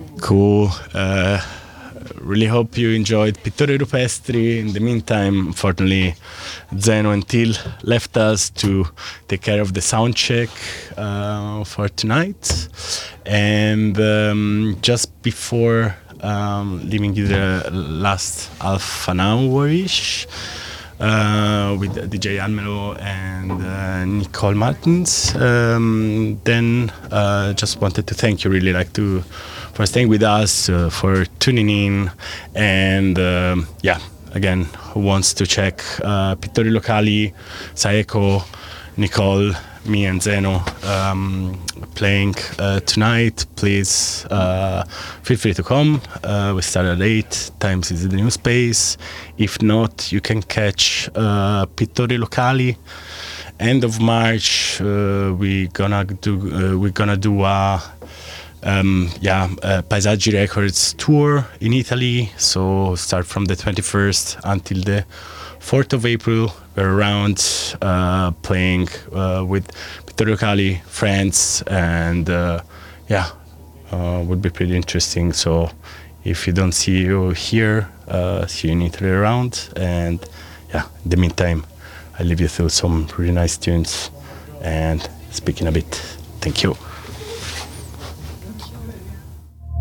Cool. Really hope you enjoyed Pittori Rupestri. In the meantime, unfortunately, Zeno and Till left us to take care of the sound check for tonight. And just before leaving you the last half an hour-ish, with DJ Almelo and Nicole Martins. Then just wanted to thank you really for staying with us, for tuning in, and again, who wants to check Pittori Locali, Saeko, Nicole, me and Zeno playing tonight, please feel free to come. We start at 8, Times is the new space. If not, you can catch Pittori Locali. End of March, we're gonna do a Paesaggi Records tour in Italy. So start from the 21st until the 4th of April. We're around playing with Pittori Locali, friends, and would be pretty interesting. So if you don't see you here, see you in Italy around. And in the meantime, I leave you through some really nice tunes and speak in a bit. Thank you.